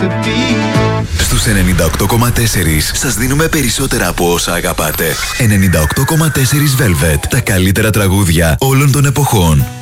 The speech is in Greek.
to be. Στους 98,4 σας δίνουμε περισσότερα από όσα αγαπάτε. 98,4 Velvet. Τα καλύτερα τραγούδια όλων των εποχών.